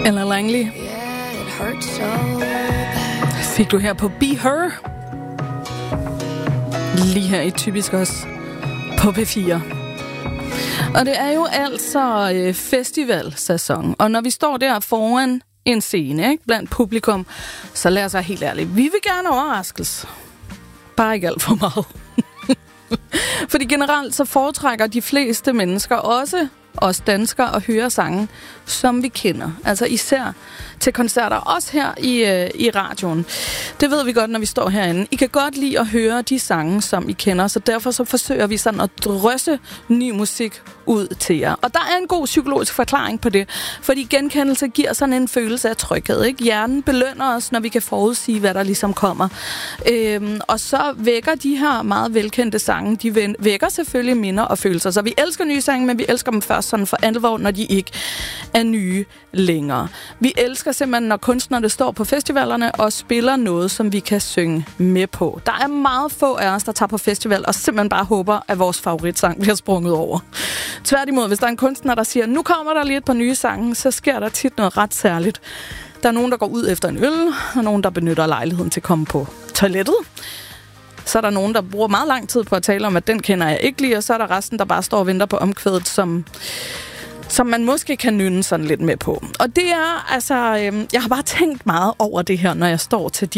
Ella Langley. Fik du her på Be Her. Lige her i Typisk også på P4. Og det er jo altså festivalsæson. Og når vi står der foran en scene, ikke, blandt publikum, så lad os være helt ærligt. Vi vil gerne overraskes. Bare ikke alt for meget. Fordi generelt så foretrækker de fleste mennesker, også os danskere, at høre sange, som vi kender. Altså især til koncerter, også her i radioen. Det ved vi godt, når vi står herinde. I kan godt lide at høre de sange, som I kender, så derfor så forsøger vi sådan at drysse ny musik ud til jer. Og der er en god psykologisk forklaring på det, fordi genkendelse giver sådan en følelse af tryghed, ikke? Hjernen belønner os, når vi kan forudsige, hvad der ligesom kommer. Og så vækker de her meget velkendte sange, de vækker selvfølgelig minder og følelser. Så vi elsker nye sange, men vi elsker dem først sådan for alvor, når de ikke er nye længere. Vi elsker simpelthen, når kunstnerne står på festivalerne og spiller noget, som vi kan synge med på. Der er meget få af os, der tager på festival og simpelthen bare håber, at vores favoritsang bliver sprunget over. Tværtimod, hvis der er en kunstner, der siger, nu kommer der lige et par nye sange, så sker der tit noget ret særligt. Der er nogen, der går ud efter en øl, og nogen, der benytter lejligheden til at komme på toilettet. Så er der nogen, der bruger meget lang tid på at tale om, at den kender jeg ikke lige, og så er der resten, der bare står og venter på omkvædet, som man måske kan nynne sådan lidt med på. Og det er, altså, jeg har bare tænkt meget over det her, når jeg står til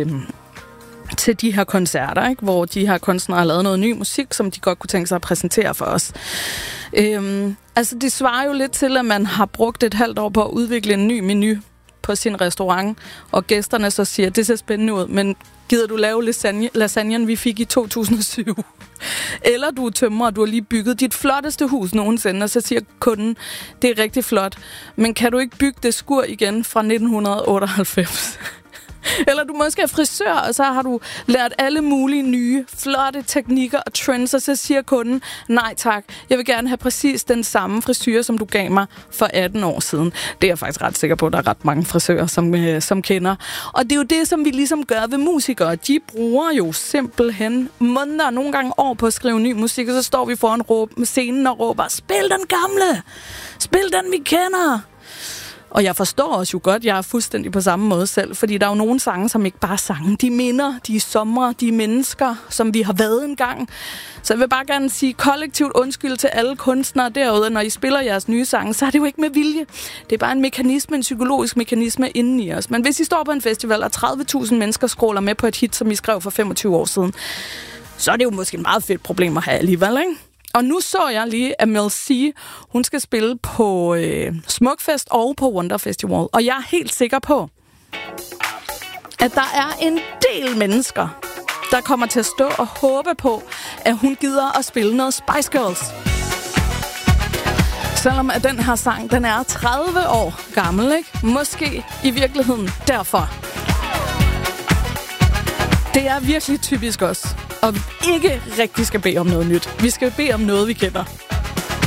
de her koncerter, ikke? Hvor de her kunstnere har lavet noget ny musik, som de godt kunne tænke sig at præsentere for os. Altså, det svarer jo lidt til, at man har brugt et halvt år på at udvikle en ny menu på sin restaurant, og gæsterne så siger, det ser spændende ud, men gider du lave lasagnen, vi fik i 2007? Eller du er tømrer, og du har lige bygget dit flotteste hus nogensinde, og så siger kunden, det er rigtig flot, men kan du ikke bygge det skur igen fra 1998? Eller du måske er frisør, og så har du lært alle mulige nye, flotte teknikker og trends, og så siger kunden, nej tak, jeg vil gerne have præcis den samme frisyr, som du gav mig for 18 år siden. Det er jeg faktisk ret sikker på, at der er ret mange frisører, som kender. Og det er jo det, som vi ligesom gør ved musikere. De bruger jo simpelthen måneder, nogle gange år på at skrive ny musik, og så står vi foran scenen og råber, spil den gamle! Spil den, vi kender! Og jeg forstår også jo godt, jeg er fuldstændig på samme måde selv, fordi der er jo nogle sange, som ikke bare er sange. De minder, de er somre, de er mennesker, som vi har været engang. Så jeg vil bare gerne sige kollektivt undskyld til alle kunstnere derude, når I spiller jeres nye sange, så er det jo ikke med vilje. Det er bare en mekanisme, en psykologisk mekanisme inden i os. Men hvis I står på en festival, og 30.000 mennesker scroller med på et hit, som I skrev for 25 år siden, så er det jo måske et meget fedt problem at have alligevel, ikke? Og nu så jeg lige, at Mel C, hun skal spille på Smukfest og på Wonder Festival. Og jeg er helt sikker på, at der er en del mennesker, der kommer til at stå og håbe på, at hun gider at spille noget Spice Girls. Selvom at den her sang, den er 30 år gammel, ikke? Måske i virkeligheden derfor. Det er virkelig typisk os, og vi ikke rigtig skal bede om noget nyt. Vi skal bede om noget, vi kender.